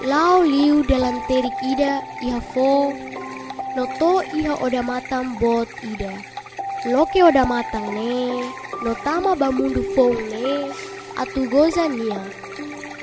Lau liu dalam terik ida iha fo, noto iha oda matang bot ida. Loke oda matang ne, notama bamundu fong ne, atu goza nia.